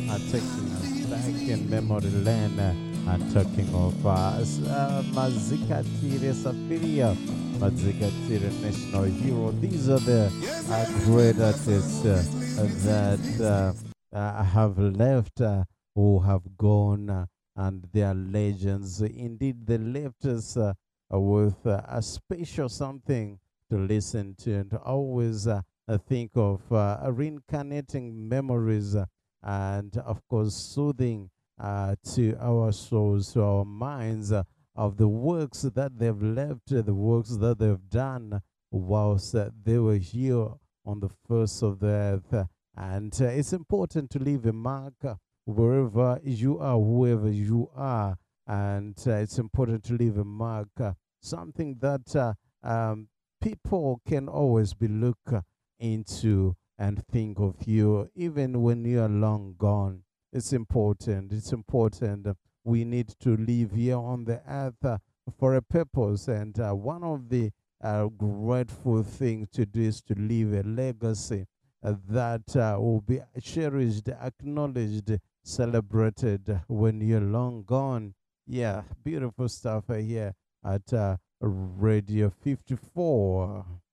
taking us back in memory lane and talking of Mazikatire Safiria, Mazikatire National Hero. These are the great artists that have left, who have gone, and they are legends. Indeed, they left us with a special something to listen to and to always think of reincarnating memories and, of course, soothing to our souls, to our minds, of the works that they've left, the works that they've done whilst they were here on the face of the earth. And it's important to leave a mark wherever you are, whoever you are. And it's important to leave a mark, something that people can always be look into and think of you, even when you are long gone. It's important. It's important. We need to live here on the earth for a purpose. And one of the grateful things to do is to leave a legacy that will be cherished, acknowledged, celebrated when you're long gone. Yeah, beautiful stuff here at Radio 54.